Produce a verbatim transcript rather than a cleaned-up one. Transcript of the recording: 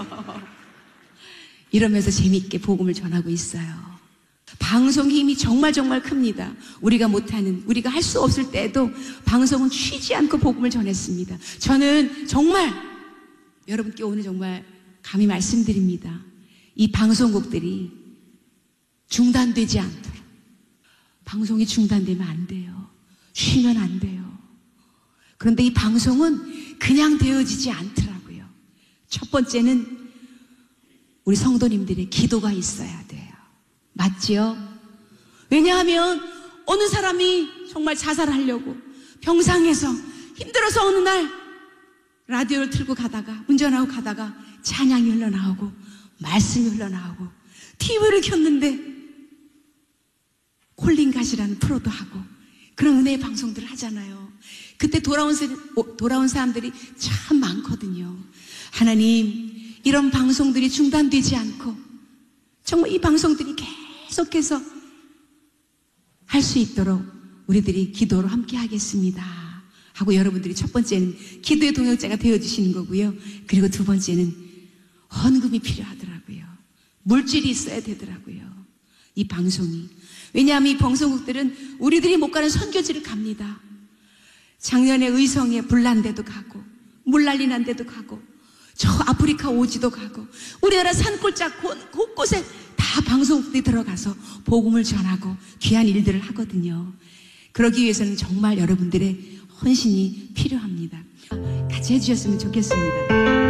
이러면서 재미있게 복음을 전하고 있어요. 방송 힘이 정말 정말 큽니다. 우리가 못하는, 우리가 할 수 없을 때도 방송은 쉬지 않고 복음을 전했습니다. 저는 정말 여러분께 오늘 정말 감히 말씀드립니다. 이 방송국들이 중단되지 않도록, 방송이 중단되면 안 돼요. 쉬면 안 돼요. 그런데 이 방송은 그냥 되어지지 않더라고요. 첫 번째는 우리 성도님들의 기도가 있어야 돼요. 맞지요? 왜냐하면 어느 사람이 정말 자살하려고 병상에서 힘들어서 어느 날 라디오를 틀고 가다가, 운전하고 가다가 찬양이 흘러나오고 말씀이 흘러나오고 티비를 켰는데 콜링갓이라는 프로도 하고 그런 은혜의 방송들을 하잖아요. 그때 돌아온, 돌아온 사람들이 참 많거든요. 하나님, 이런 방송들이 중단되지 않고 정말 이 방송들이 계속해서 할 수 있도록 우리들이 기도로 함께 하겠습니다 하고, 여러분들이 첫 번째는 기도의 동역자가 되어주시는 거고요. 그리고 두 번째는 헌금이 필요하더라고요. 물질이 있어야 되더라고요, 이 방송이. 왜냐하면 이 방송국들은 우리들이 못 가는 선교지를 갑니다. 작년에 의성에 불난 데도 가고 물 난리 난 데도 가고 저 아프리카 오지도 가고 우리나라 산골짜 곳곳에 다 방송국들이 들어가서 복음을 전하고 귀한 일들을 하거든요. 그러기 위해서는 정말 여러분들의 헌신이 필요합니다. 같이 해주셨으면 좋겠습니다.